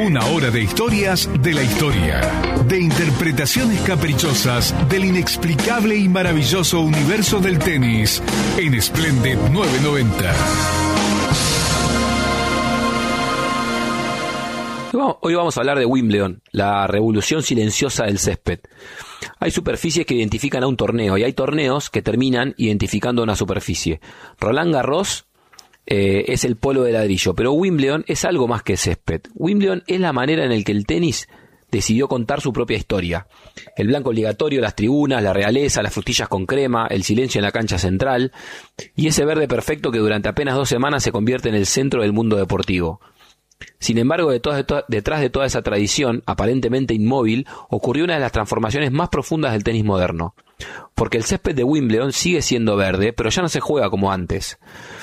Una hora de historias de la historia, de interpretaciones caprichosas del inexplicable y maravilloso universo del tenis en Splendid 990. Hoy vamos a hablar de Wimbledon, la revolución silenciosa del césped. Hay superficies que identifican a un torneo y hay torneos que terminan identificando a una superficie. Roland Garros es el polo de ladrillo, pero Wimbledon es algo más que césped. Wimbledon es la manera en la que el tenis decidió contar su propia historia. El blanco obligatorio, las tribunas, la realeza, las frutillas con crema, el silencio en la cancha central y ese verde perfecto que durante apenas 2 semanas se convierte en el centro del mundo deportivo. Sin embargo, detrás de toda esa tradición, aparentemente inmóvil, ocurrió una de las transformaciones más profundas del tenis moderno. Porque el césped de Wimbledon sigue siendo verde, pero ya no se juega como antes.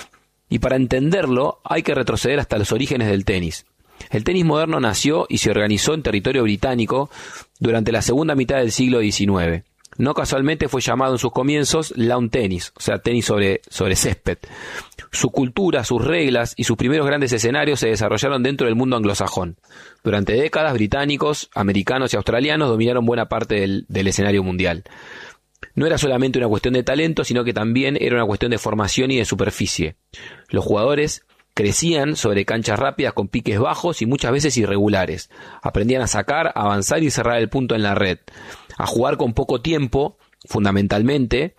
Y para entenderlo, hay que retroceder hasta los orígenes del tenis. El tenis moderno nació y se organizó en territorio británico durante la segunda mitad del siglo XIX. No casualmente fue llamado en sus comienzos lawn tennis, o sea, tenis sobre césped. Su cultura, sus reglas y sus primeros grandes escenarios se desarrollaron dentro del mundo anglosajón. Durante décadas, británicos, americanos y australianos dominaron buena parte del escenario mundial. No era solamente una cuestión de talento, sino que también era una cuestión de formación y de superficie. Los jugadores crecían sobre canchas rápidas con piques bajos y muchas veces irregulares. Aprendían a sacar, avanzar y cerrar el punto en la red. A jugar con poco tiempo, fundamentalmente,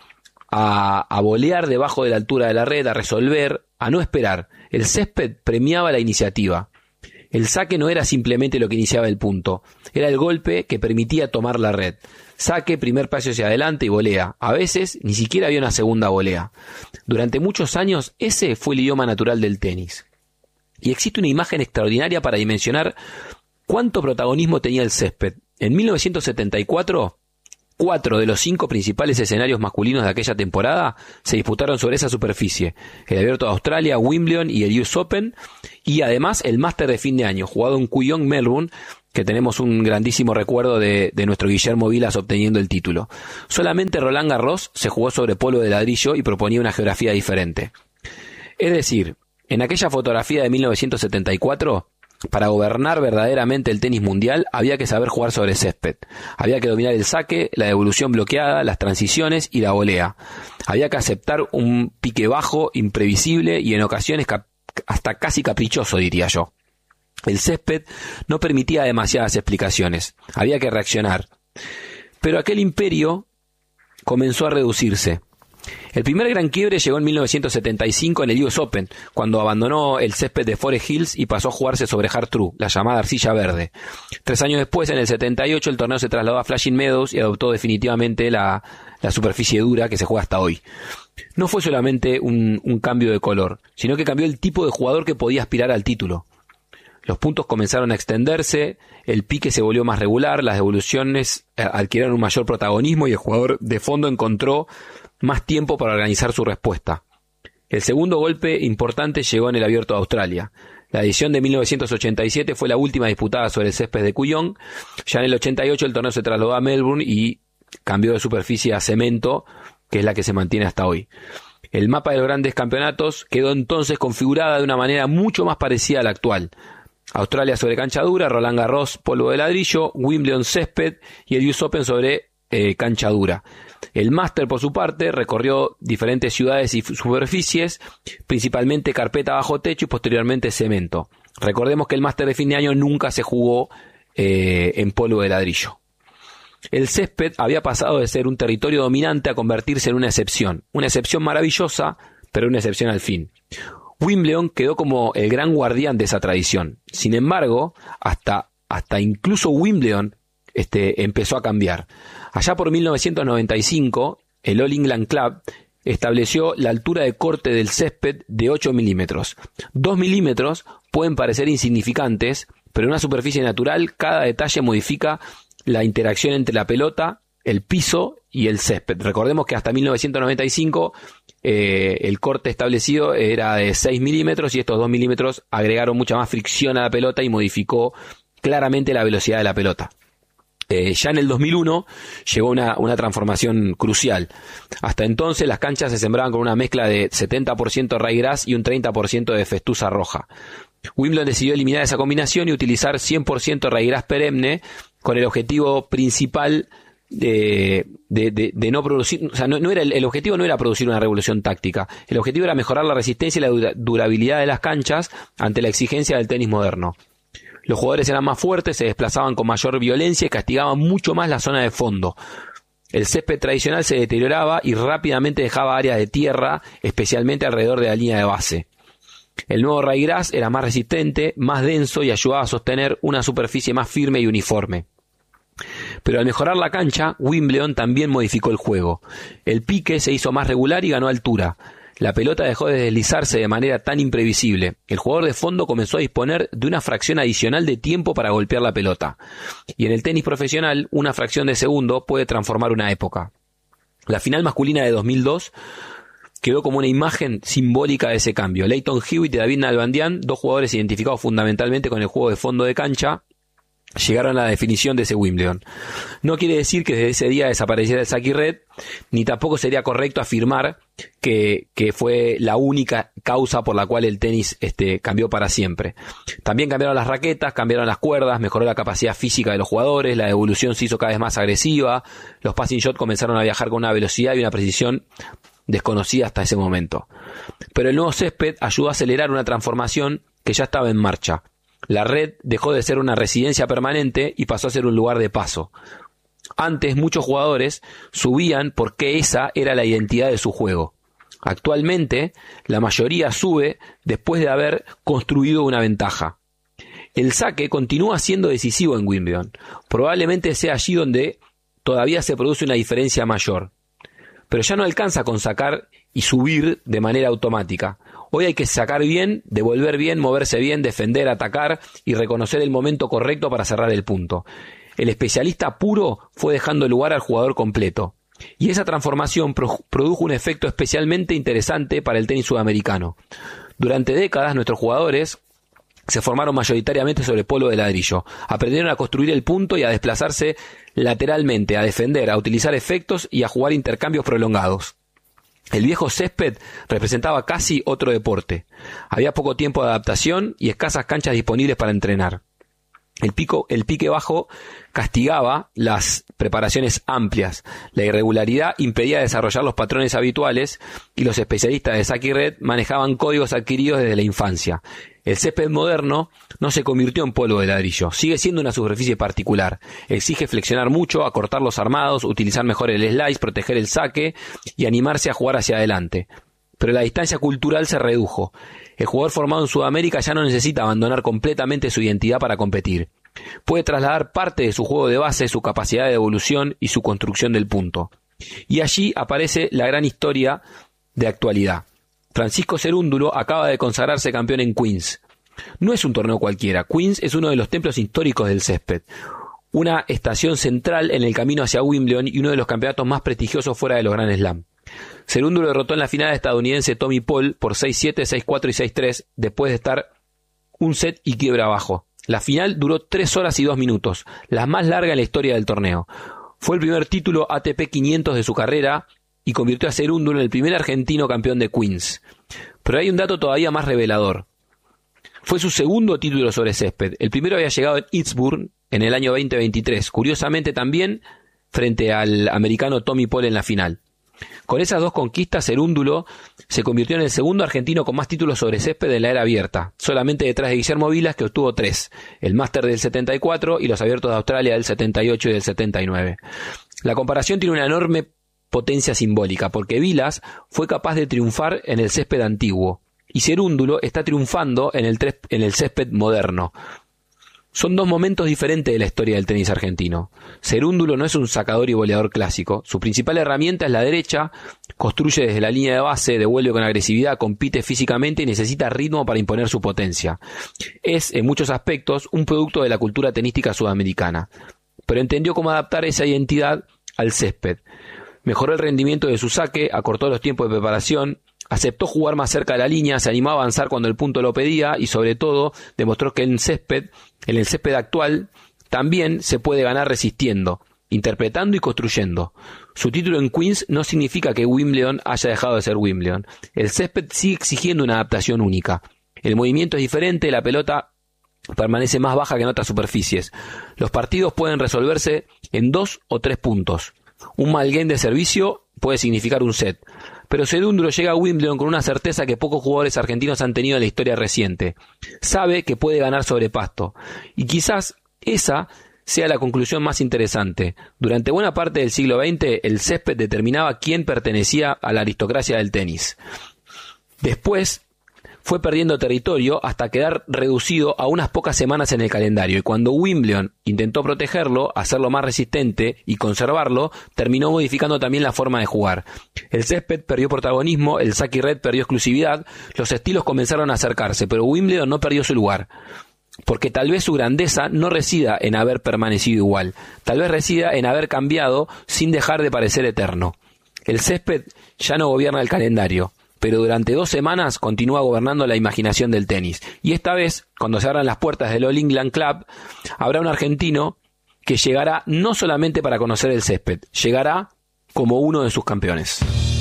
a volear debajo de la altura de la red, a resolver, a no esperar. El césped premiaba la iniciativa. El saque no era simplemente lo que iniciaba el punto, era el golpe que permitía tomar la red. Saque, primer paso hacia adelante y volea. A veces ni siquiera había una segunda volea. Durante muchos años ese fue el idioma natural del tenis. Y existe una imagen extraordinaria para dimensionar cuánto protagonismo tenía el césped. En 1974, 4 de los 5 principales escenarios masculinos de aquella temporada se disputaron sobre esa superficie. El Abierto de Australia, Wimbledon y el US Open, y además el Máster de fin de año, jugado en Kooyong, Melbourne, que tenemos un grandísimo recuerdo de nuestro Guillermo Vilas obteniendo el título. Solamente Roland Garros se jugó sobre polo de ladrillo y proponía una geografía diferente. Es decir, en aquella fotografía de 1974... para gobernar verdaderamente el tenis mundial había que saber jugar sobre césped. Había que dominar el saque, la devolución bloqueada, las transiciones y la volea. Había que aceptar un pique bajo, imprevisible y en ocasiones hasta casi caprichoso, diría yo. El césped no permitía demasiadas explicaciones. Había que reaccionar. Pero aquel imperio comenzó a reducirse. El primer gran quiebre llegó en 1975 en el US Open, cuando abandonó el césped de Forest Hills y pasó a jugarse sobre hard true, la llamada arcilla verde. 3 años después, en el 78, el torneo se trasladó a Flushing Meadows y adoptó definitivamente la superficie dura que se juega hasta hoy. No fue solamente un cambio de color, sino que cambió el tipo de jugador que podía aspirar al título. Los puntos comenzaron a extenderse, el pique se volvió más regular, las devoluciones adquirieron un mayor protagonismo y el jugador de fondo encontró más tiempo para organizar su respuesta. El segundo golpe importante llegó en el Abierto de Australia. La edición de 1987 fue la última disputada sobre el césped de Kooyong. Ya en el 88 el torneo se trasladó a Melbourne y cambió de superficie a cemento, que es la que se mantiene hasta hoy. El mapa de los grandes campeonatos quedó entonces configurada de una manera mucho más parecida a la actual. Australia sobre cancha dura, Roland Garros polvo de ladrillo, Wimbledon césped y el US Open sobre cancha dura. El Máster, por su parte, recorrió diferentes ciudades y superficies, principalmente carpeta bajo techo y posteriormente cemento. Recordemos que el Máster de fin de año nunca se jugó en polvo de ladrillo. El césped había pasado de ser un territorio dominante a convertirse en una excepción maravillosa, pero una excepción al fin. Wimbledon quedó como el gran guardián de esa tradición. Sin embargo, hasta incluso Wimbledon empezó a cambiar. Allá por 1995, el All England Club estableció la altura de corte del césped de 8 milímetros. 2 milímetros pueden parecer insignificantes, pero en una superficie natural cada detalle modifica la interacción entre la pelota, el piso y el césped. Recordemos que hasta 1995 el corte establecido era de 6 milímetros y estos 2 milímetros agregaron mucha más fricción a la pelota y modificó claramente la velocidad de la pelota. Ya en el 2001 llegó una transformación crucial. Hasta entonces las canchas se sembraban con una mezcla de 70% ryegrass y un 30% de festusa roja. Wimbledon decidió eliminar esa combinación y utilizar 100% ryegrass perenne con el objetivo principal de no producir, o sea, no era el objetivo no era producir una revolución táctica, el objetivo era mejorar la resistencia y la durabilidad de las canchas ante la exigencia del tenis moderno. Los jugadores eran más fuertes, se desplazaban con mayor violencia y castigaban mucho más la zona de fondo. El césped tradicional se deterioraba y rápidamente dejaba áreas de tierra, especialmente alrededor de la línea de base. El nuevo ryegrass era más resistente, más denso y ayudaba a sostener una superficie más firme y uniforme. Pero al mejorar la cancha, Wimbledon también modificó el juego. El pique se hizo más regular y ganó altura. La pelota dejó de deslizarse de manera tan imprevisible. El jugador de fondo comenzó a disponer de una fracción adicional de tiempo para golpear la pelota. Y en el tenis profesional, una fracción de segundo puede transformar una época. La final masculina de 2002 quedó como una imagen simbólica de ese cambio. Lleyton Hewitt y David Nalbandian, dos jugadores identificados fundamentalmente con el juego de fondo de cancha, llegaron a la definición de ese Wimbledon. No quiere decir que desde ese día desapareciera el saque y red, ni tampoco sería correcto afirmar que fue la única causa por la cual el tenis cambió para siempre. También cambiaron las raquetas, cambiaron las cuerdas, mejoró la capacidad física de los jugadores, la devolución se hizo cada vez más agresiva, los passing shots comenzaron a viajar con una velocidad y una precisión desconocida hasta ese momento. Pero el nuevo césped ayudó a acelerar una transformación que ya estaba en marcha. La red dejó de ser una residencia permanente y pasó a ser un lugar de paso. Antes muchos jugadores subían porque esa era la identidad de su juego. Actualmente la mayoría sube después de haber construido una ventaja. El saque continúa siendo decisivo en Wimbledon. Probablemente sea allí donde todavía se produce una diferencia mayor. Pero ya no alcanza con sacar y subir de manera automática. Hoy hay que sacar bien, devolver bien, moverse bien, defender, atacar y reconocer el momento correcto para cerrar el punto. El especialista puro fue dejando lugar al jugador completo. Y esa transformación produjo un efecto especialmente interesante para el tenis sudamericano. Durante décadas nuestros jugadores se formaron mayoritariamente sobre polvo de ladrillo. Aprendieron a construir el punto y a desplazarse lateralmente, a defender, a utilizar efectos y a jugar intercambios prolongados. El viejo césped representaba casi otro deporte. Había poco tiempo de adaptación y escasas canchas disponibles para entrenar. El pique bajo castigaba las preparaciones amplias. La irregularidad impedía desarrollar los patrones habituales y los especialistas de saque y red manejaban códigos adquiridos desde la infancia. El césped moderno no se convirtió en polvo de ladrillo. Sigue siendo una superficie particular. Exige flexionar mucho, acortar los armados, utilizar mejor el slice, proteger el saque y animarse a jugar hacia adelante. Pero la distancia cultural se redujo. El jugador formado en Sudamérica ya no necesita abandonar completamente su identidad para competir. Puede trasladar parte de su juego de base, su capacidad de evolución y su construcción del punto. Y allí aparece la gran historia de actualidad. Francisco Cerúndulo acaba de consagrarse campeón en Queens. No es un torneo cualquiera. Queens es uno de los templos históricos del césped. Una estación central en el camino hacia Wimbledon y uno de los campeonatos más prestigiosos fuera de los Grand Slam. Cerúndulo derrotó en la final estadounidense Tommy Paul por 6-7, 6-4 y 6-3 después de estar un set y quiebra abajo. La final duró 3 horas y 2 minutos, la más larga en la historia del torneo. Fue el primer título ATP 500 de su carrera y convirtió a Cerúndulo en el primer argentino campeón de Queens. Pero hay un dato todavía más revelador. Fue su segundo título sobre césped. El primero había llegado en Eastbourne en el año 2023, curiosamente también frente al americano Tommy Paul en la final. Con esas dos conquistas, Cerúndulo se convirtió en el segundo argentino con más títulos sobre césped en la era abierta, solamente detrás de Guillermo Vilas, que obtuvo 3, el Máster del 74 y los Abiertos de Australia del 78 y del 79. La comparación tiene una enorme potencia simbólica, porque Vilas fue capaz de triunfar en el césped antiguo, y Cerúndulo está triunfando en el césped moderno. Son dos momentos diferentes de la historia del tenis argentino. Cerúndulo no es un sacador y voleador clásico. Su principal herramienta es la derecha, construye desde la línea de base, devuelve con agresividad, compite físicamente y necesita ritmo para imponer su potencia. Es, en muchos aspectos, un producto de la cultura tenística sudamericana. Pero entendió cómo adaptar esa identidad al césped. Mejoró el rendimiento de su saque, acortó los tiempos de preparación, aceptó jugar más cerca de la línea, se animó a avanzar cuando el punto lo pedía y sobre todo demostró que en el césped actual también se puede ganar resistiendo, interpretando y construyendo. Su título en Queens no significa que Wimbledon haya dejado de ser Wimbledon. El césped sigue exigiendo una adaptación única. El movimiento es diferente, la pelota permanece más baja que en otras superficies. Los partidos pueden resolverse en 2 o 3 puntos. Un mal game de servicio puede significar un set. Pero Cedundro llega a Wimbledon con una certeza que pocos jugadores argentinos han tenido en la historia reciente. Sabe que puede ganar sobre pasto. Y quizás esa sea la conclusión más interesante. Durante buena parte del siglo XX, el césped determinaba quién pertenecía a la aristocracia del tenis. Después fue perdiendo territorio hasta quedar reducido a unas pocas semanas en el calendario, y cuando Wimbledon intentó protegerlo, hacerlo más resistente y conservarlo, terminó modificando también la forma de jugar. El césped perdió protagonismo, el saque y red perdió exclusividad, los estilos comenzaron a acercarse, pero Wimbledon no perdió su lugar. Porque tal vez su grandeza no resida en haber permanecido igual, tal vez resida en haber cambiado sin dejar de parecer eterno. El césped ya no gobierna el calendario, pero durante 2 semanas continúa gobernando la imaginación del tenis. Y esta vez, cuando se abran las puertas del All England Club, habrá un argentino que llegará no solamente para conocer el césped, llegará como uno de sus campeones.